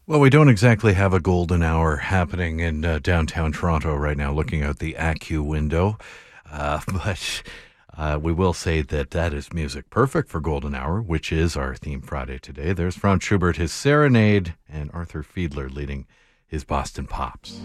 Well, we don't exactly have a golden hour happening in downtown Toronto right now, looking out the ACU window. But we will say that is music perfect for golden hour, which is our theme Friday today. There's Franz Schubert, his Serenade, and Arthur Fiedler leading his Boston Pops.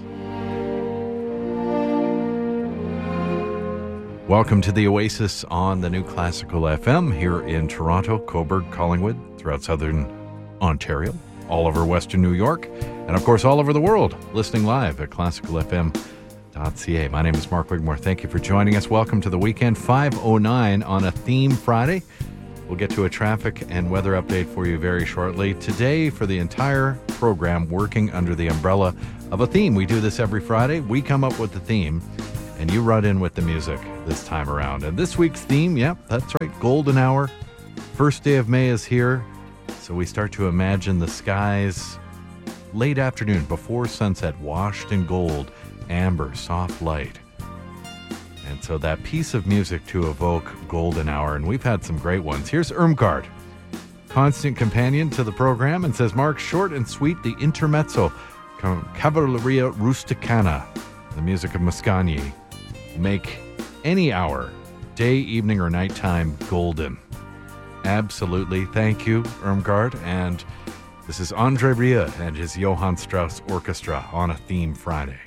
Welcome to the Oasis on the New Classical FM here in Toronto, Cobourg, Collingwood, throughout southern Ontario, all over Western New York, and of course all over the world, listening live at classicalfm.ca. My name is Mark Wigmore. Thank you for joining us. Welcome to the weekend, 5:09 on a theme Friday. We'll get to a traffic and weather update for you very shortly. Today, for the entire program, working under the umbrella of a theme. We do this every Friday. We come up with the theme, and you run in with the music this time around. And this week's theme, yep, that's right, golden hour. First day of May is here. So we start to imagine the skies late afternoon before sunset, washed in gold, amber, soft light. And so that piece of music to evoke golden hour, and we've had some great ones. Here's Irmgard, constant companion to the program, and says, Mark, short and sweet, the intermezzo, Cavalleria Rusticana, the music of Mascagni, make any hour, day, evening, or nighttime, golden. Absolutely. Thank you, Irmgard. And this is Andre Rieu and his Johann Strauss Orchestra on a theme Friday.